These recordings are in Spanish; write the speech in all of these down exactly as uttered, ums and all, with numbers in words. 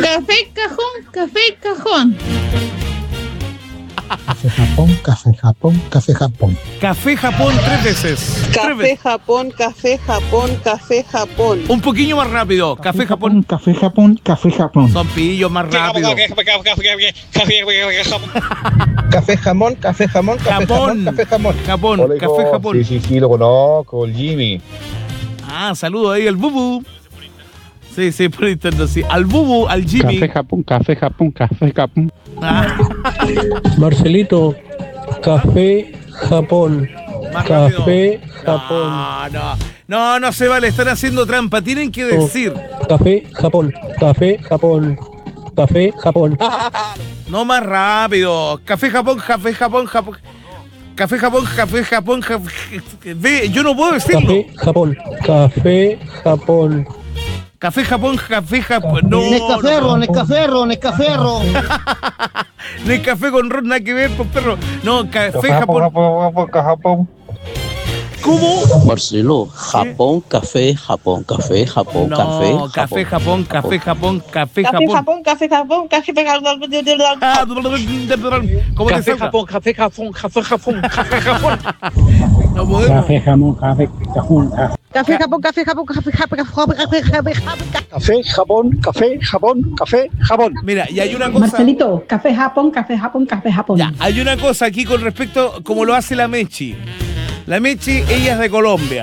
Café Cajón, Café Cajón. Café Japón, Café Japón, Café Japón. Café Japón tres veces. Café Tres veces. Japón, Café Japón, Café Japón. Un poquillo más rápido. Café, Japón. Café Japón, Café Japón. Son pillos más rápido. Café jamón, café jamón, café jamón, Japón. café jamón. Japón. Hola, Café hijo. Japón. Sí, sí, sí, lo conozco, el Jimmy. Ah, saludo ahí al Bubu. Sí, sí, por interno, sí. Al Bubu, al Jimmy. Café Japón, Café Japón, Café Japón. Ah, Marcelito, Café Japón. más rápido. Café Japón. No, no. No, no se vale, están haciendo trampa. Tienen que decir. Café Japón. Café Japón. Café Japón. No más rápido. Café Japón, Café Japón, Japón. Café Japón, Café Japón, Japón. Ve, yo no puedo decirlo. Café Japón. Café Japón. Café Japón, Café Japón. No. Nescaferro, Nescaferro, Nescaferro. Nescafé con ron, nada que ver, pues perro. No, Café Café Japón. Japón, Japón, Japón. ¿Cómo? Marcelo, Japón, café, Japón, café, Japón, No, café, Café Japón, Café Japón, Café Café Japón. Japón, Café Japón, Café Japón. Ah, ¿cómo te Café salga? Japón, Café Japón, Café Japón, Café Japón. No podemos. Café Japón, Café Japón. Café Japón, Café Japón, Café Japón, Café Japón, Café Japón. Café Japón, Café Japón, Café Japón. Mira, y hay una cosa. Marcelito, Café Japón, Café Japón, Café Japón. Ya, hay una cosa aquí con respecto como lo hace la Mechi. La Mechi, ella es de Colombia.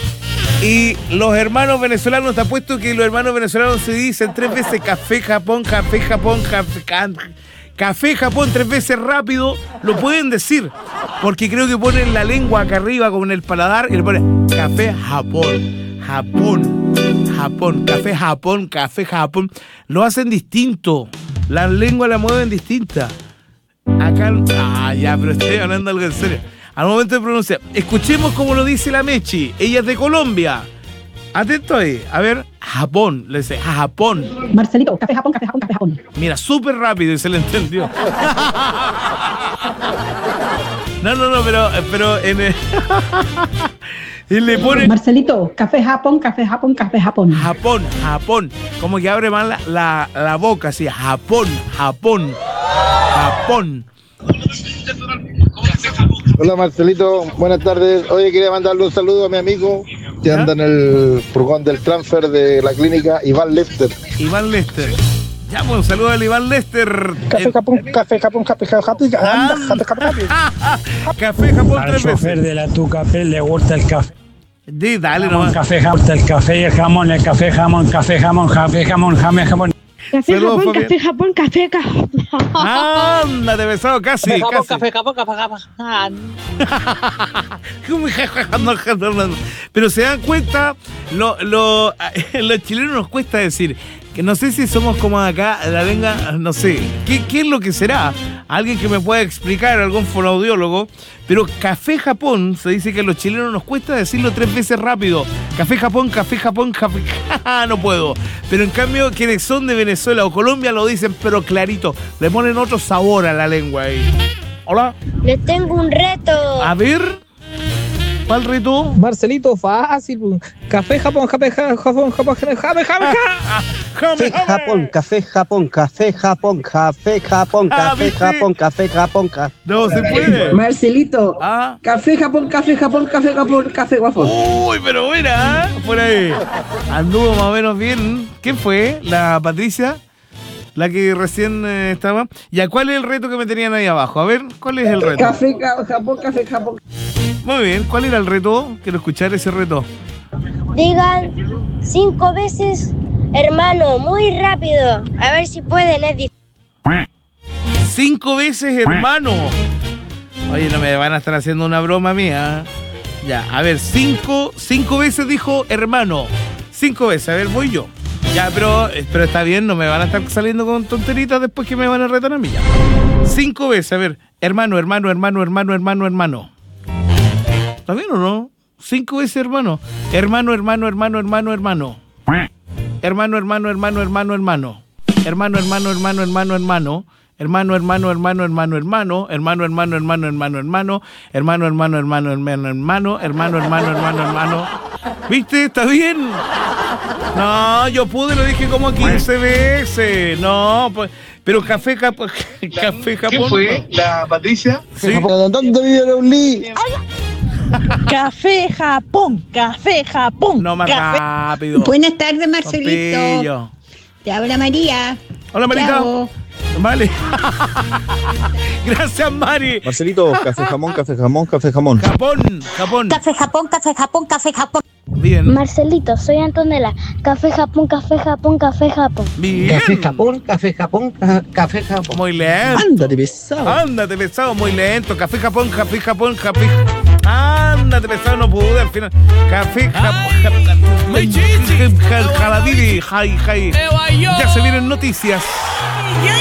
Y los hermanos venezolanos, te apuesto que los hermanos venezolanos se dicen tres veces Café Japón, Café Japón, Café, can- Café Japón tres veces rápido, lo pueden decir. Porque creo que ponen la lengua acá arriba como en el paladar y le ponen Café Japón, Japón, Japón, Café Japón, Café Japón. Lo hacen distinto. La lengua la mueven distinta. Acá, ah, ya, pero estoy hablando algo en serio. Al momento de pronunciar, escuchemos cómo lo dice la Mechi. Ella es de Colombia. Atento ahí. A ver, Japón. Le dice, Japón. Marcelito, Café Japón, Café Japón, Café Japón. Mira, súper rápido y se le entendió. No, no, no, pero, pero en el... Y le pone Marcelito, Café Japón, Café Japón, Café Japón. Japón, Japón. Como que abre más la, la, la boca, así. Japón, Japón, Japón. Hola Marcelito, buenas tardes. Oye, quería mandarle un saludo a mi amigo que ¿Ya? anda en el furgón del transfer de la clínica, Iván Lester. Iván Lester. Ya, pues, un saludo al Iván Lester. Café Eh, Japón, Café Japón, Café Japón. ah, Café Japón. Café Japón Al tres chofer veces. de la tu café le gusta el café. Di, dale Jamón, nomás. café, jamón, el café y el jamón, el café, jamón, café, jamón, café, jamón, jamón, jamón. Café Saludos, Japón, Fabián. Café Japón, Café Japón. Ándate, besado, casi, Café Japón, casi. Café Japón, Café Japón. Pero se dan cuenta, lo, lo, los chilenos nos cuesta decir que no sé si somos como acá, la venga, no sé, ¿qué, qué es lo que será? Alguien que me pueda explicar, algún fonoaudiólogo, pero Café Japón, se dice que a los chilenos nos cuesta decirlo tres veces rápido. Café Japón, Café Japón, Café... no puedo. Pero en cambio, quienes son de Venezuela o Colombia lo dicen, pero clarito, le ponen otro sabor a la lengua ahí. Hola, Les tengo un reto. a ver... ¿Cuál reto? Marcelito, fácil. Café Japón, Café Japón, Japón, Japón, Japón. Café Japón, Café Japón, Café Japón, Café Japón, Ah, Café ¿viste? Japón, Café Japón, Café. No se puede. Marcelito, Ah. Café Japón, Café Japón, Café Japón, Café Japón. Uy, pero buena, ¿eh? Por ahí. Anduvo más o menos bien. ¿Quién fue? ¿La Patricia? La que recién eh, estaba. ¿Y a cuál es el reto que me tenían ahí abajo? A ver, ¿cuál es el reto? Café Japón, Café Japón. Muy bien, ¿cuál era el reto? Quiero escuchar ese reto. Digan cinco veces hermano, muy rápido. A ver si pueden, es difícil. Cinco veces, hermano. Oye, no me van a estar haciendo una broma mía. Ya, a ver, cinco, cinco veces dijo hermano. Cinco veces, a ver, voy yo. Ya, pero, pero está bien, no me van a estar saliendo con tonteritas después que me van a retar a mí ya. Cinco veces, a ver, hermano, hermano, hermano, hermano, hermano, hermano. ¿Está bien o no? Cinco veces hermano. Hermano, hermano, hermano, hermano, hermano. Hermano, hermano, hermano, hermano, hermano. Hermano, hermano, hermano, hermano, hermano. Hermano, hermano, hermano, hermano, hermano, hermano, hermano, hermano, hermano, hermano, hermano, hermano, hermano, hermano, hermano, hermano, hermano, hermano, hermano. ¿Viste? ¿Está bien? No, yo pude, lo dije como quince veces. No, pues, pero café, Japón. Café, Japón. ¿Quién fue? ¿La Patricia? Sí. ¿Dónde vive Raulí? Café Japón, café Japón. No más café. rápido. Buenas tardes, Marcelito. Pompillo. Te habla María. Hola, Marita. Chao. Vale. Gracias, Mari. Marcelito, café jamón, café jamón, café jamón. Japón, Japón. Café Japón, café Japón, café Japón. Bien. Marcelito, soy Antonella. Café Japón, café Japón, café Japón. Bien. Café Japón, café Japón, ca- café Japón. Muy lento. Ándate, pesado. Ándate pesado, muy lento. Café Japón, café Japón, café. Ándate pesado, no pude al final. Café Japón. Jalabibi, jai, jai. Ya se vienen noticias.